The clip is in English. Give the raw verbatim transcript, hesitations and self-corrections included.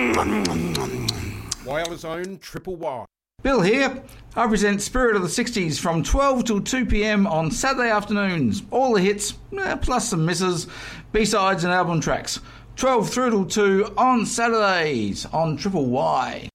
Wireless own Triple Y. Bill here. I present Spirit of the sixties from twelve till two p.m. on Saturday afternoons. All the hits, eh, plus some misses, B-sides and album tracks. twelve through till two on Saturdays on Triple Y.